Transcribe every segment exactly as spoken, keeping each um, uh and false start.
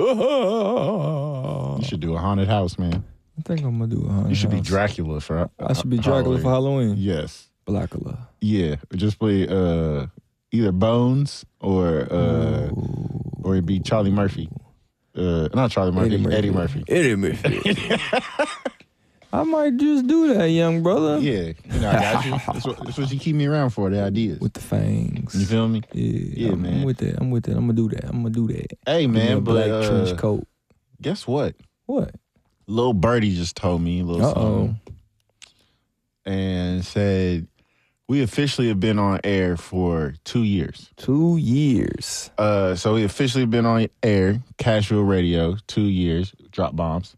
You should do a haunted house, man. I think I'm gonna do a haunted house. You should be Dracula for uh, I should be Dracula Halloween. for Halloween. Yes. Blackula. Yeah. Just play uh, either Bones or uh, or it'd be Charlie Murphy. Uh, not Charlie Murphy, Eddie Murphy. Eddie Murphy. Eddie Murphy. I might just do that, young brother. Yeah, you know, I got you. That's what, that's what you keep me around for, the ideas. With the fangs. You feel me? Yeah, yeah, I'm, man. I'm with that. I'm with that. I'm gonna do that. I'm gonna do that. Hey, Give me man, a but black uh, trench coat. Guess what? What? Lil Birdie just told me a little Uh-oh. something and said we officially have been on air for two years. Two years. Uh, so we officially been on air, Cashville Radio, two years. Drop bombs.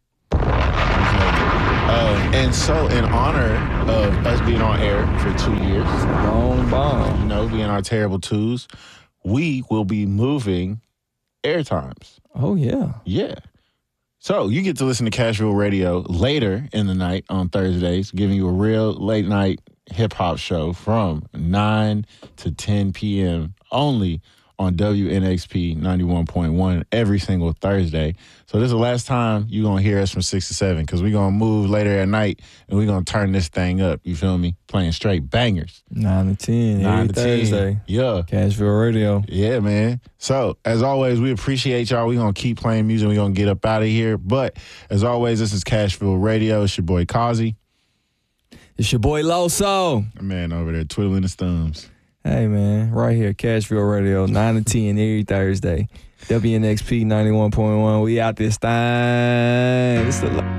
Uh, and so, in honor of us being on air for two years, long bomb, you know, being our terrible twos, we will be moving air times. Oh, yeah. Yeah. So, you get to listen to Cashville Radio later in the night on Thursdays, giving you a real late night hip hop show from nine to ten p.m. only on W N X P ninety-one point one every single Thursday. So this is the last time you're going to hear us from six to seven because we're going to move later at night and we're going to turn this thing up. You feel me? Playing straight bangers. nine to ten nine every to Thursday. ten. Yeah. Cashville Radio. Yeah, man. So, as always, we appreciate y'all. We're going to keep playing music. We're going to get up out of here. But, as always, this is Cashville Radio. It's your boy, Kazi. It's your boy, Loso. My man over there twiddling his thumbs. Hey, man. Right here, Cashville Radio, nine to ten every Thursday. W N X P ninety-one point one. We out this thing. It's the